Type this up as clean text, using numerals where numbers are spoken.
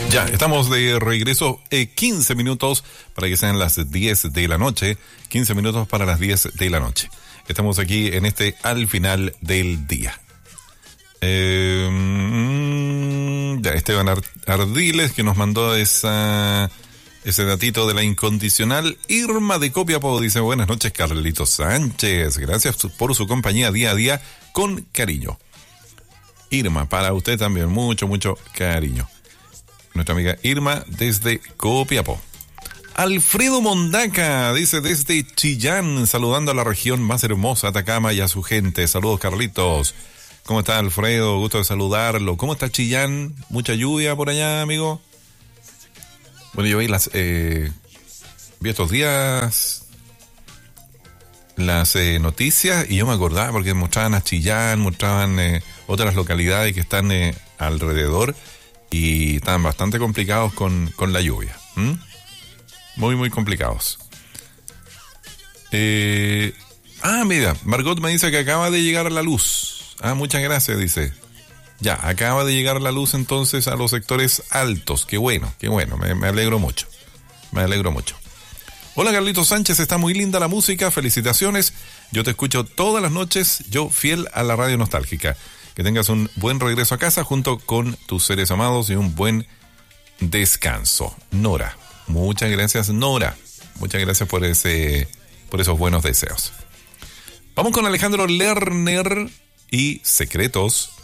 Ya, estamos de regreso. 15 minutos para que sean las 10 de la noche. 15 minutos para las 10 de la noche. Estamos aquí en al final del día. Ya, Esteban Ardiles, que nos mandó ese datito de la incondicional. Irma de Copiapó dice: buenas noches, Carlitos Sánchez. Gracias por su compañía día a día con cariño. Irma, para usted también, mucho, mucho cariño. Nuestra amiga Irma desde Copiapó. Alfredo Mondaca dice desde Chillán, saludando a la región más hermosa, Atacama, y a su gente. Saludos, Carlitos. ¿Cómo está, Alfredo? Gusto de saludarlo. ¿Cómo está Chillán? ¿Mucha lluvia por allá, amigo? Bueno, yo vi vi estos días las noticias y yo me acordaba porque mostraban a Chillán, mostraban otras localidades que están alrededor y estaban bastante complicados con la lluvia. Muy, muy complicados. Mira, Margot me dice que acaba de llegar la luz. Muchas gracias, dice. Ya, acaba de llegar la luz entonces a los sectores altos. Qué bueno, me alegro mucho. Me alegro mucho. Hola, Carlitos Sánchez, está muy linda la música, felicitaciones. Yo te escucho todas las noches, yo fiel a la radio nostálgica. Que tengas un buen regreso a casa junto con tus seres amados y un buen descanso. Nora, muchas gracias, Nora. Muchas gracias por esos buenos deseos. Vamos con Alejandro Lerner y Secretos